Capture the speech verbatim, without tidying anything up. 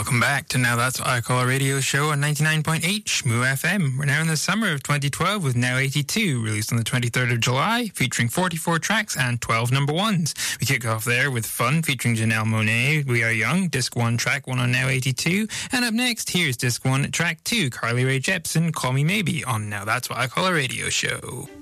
Welcome back to Now That's What I Call a Radio Show on ninety-nine point eight Shmoo F M. We're now in the summer of twenty twelve with Now eighty-two, released on the twenty-third of July, featuring forty-four tracks and twelve number ones. We kick off there with Fun, featuring Janelle Monáe, We Are Young, Disc one, Track one on Now eighty-two. And up next, here's Disc one, Track two, Carly Rae Jepsen, Call Me Maybe on Now That's What I Call a Radio Show.